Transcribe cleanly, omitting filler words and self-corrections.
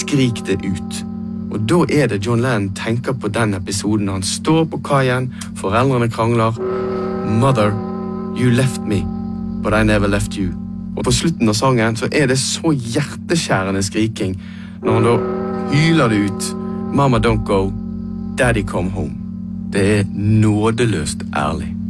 skrik det ut. Og da det John Lennon tenker på den episoden. Han står på kaien, foreldrene krangler. Mother, you left me, but I never left you. Og på slutten av sangen så det så hjerteskjærende skriking. Når han da hyler det ut. Mama don't go, daddy come home. Det nådeløst ærlig.